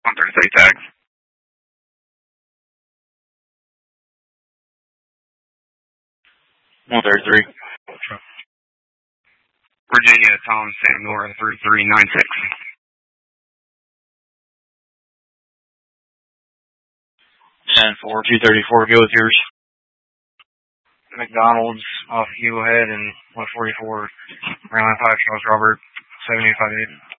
133 tags. 133. Virginia, Tom Samuel, 3396. 10-4, 234, go with yours. McDonald's off Eagle Head and 144, Maryland 5, Charles Robert, 7858.